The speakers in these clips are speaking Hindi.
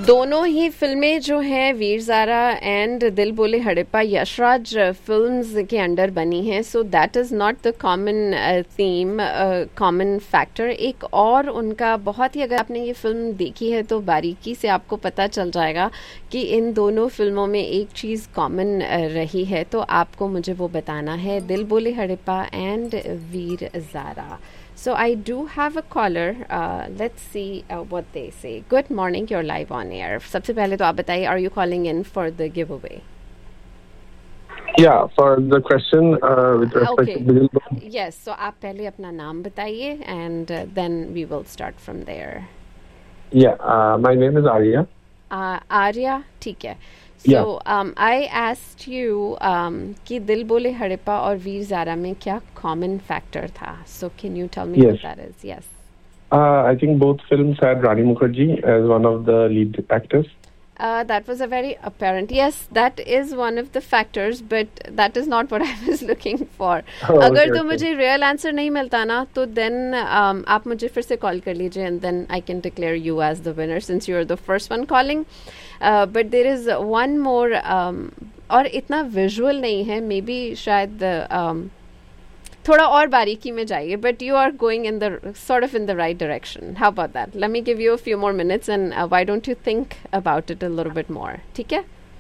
दोनों ही फिल्में जो हैं वीर ज़ारा एंड दिल बोले हड़प्पा यशराज फिल्म्स के अंडर बनी हैं, so that is not the common theme, common factor. एक और उनका बहुत ही, अगर आपने ये फिल्म देखी है तो बारीकी से आपको पता चल जाएगा कि इन दोनों फिल्मों में एक चीज़ कॉमन रही है, तो आपको मुझे वो बताना है। दिल बोले Harappa and Veer Zaara. So I do have a caller. Let's see what they say. Good morning. You're live on air. सबसे पहले तो आप बताइए, are you calling in for the giveaway? Yeah, for the question with respect to Dil. Yes. So आप पहले अपना नाम बताइए and then we will start from there. Yeah, my name is Arya. Arya, ठीक है. So I asked you कि दिल बोले हड़प्पा और वीर ज़ारा में क्या common factor था? So can you tell me what that is? Yes. I think both films had Rani Mukherjee as one of the lead actors. That was a very apparent. Yes, that is one of the factors, but that is not what I was looking for. अगर तो मुझे real answer नहीं मिलता ना, तो then आप मुझे फिर से call कर लीजिए and then I can declare you as the winner since you are the first one calling. But there is one more, और इतना visual नहीं है, maybe शायद थोड़ा और बारीकी में जाइए, but you are going in the sort of in the right direction. How about that? Let me give you a few more minutes and why don't you think about it a little bit more? ठीक है?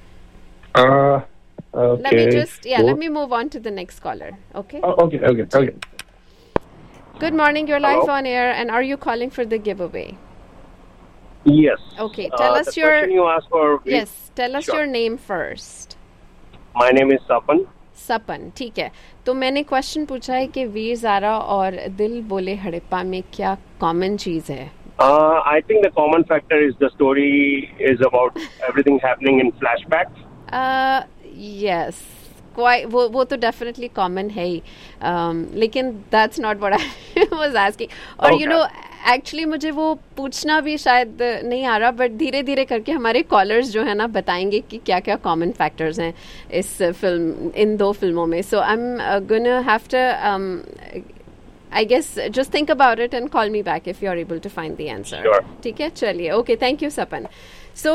Okay. Let me just, let me move on to the next caller. Okay? Okay. Good morning. You're live on air, and are you calling for the giveaway? Yes. Okay. Tell us the your. question you asked for. Yes. Tell us your name first. My name is Sapan. सपन, ठीक है। तो मैंने क्वेश्चन पूछा है कि वीर ज़ारा और दिल बोले हड़प्पा में क्या कॉमन चीज है? I think the common factor is the story is about everything happening in flashbacks. Yes. वो तो डेफिनेटली कॉमन है ही, लेकिन that's not what I was asking. और यू नो एक्चुअली मुझे वो पूछना भी शायद नहीं आ रहा, बट धीरे धीरे करके हमारे कॉलर्स जो है ना बताएंगे कि क्या क्या कॉमन फैक्टर्स हैं इस फिल्म, इन दो फिल्मों में। सो I am gonna have to I guess just think about it and call me back if you're able to find the answer. Sure. ठीक है, चलिए, okay, thank you Sapan.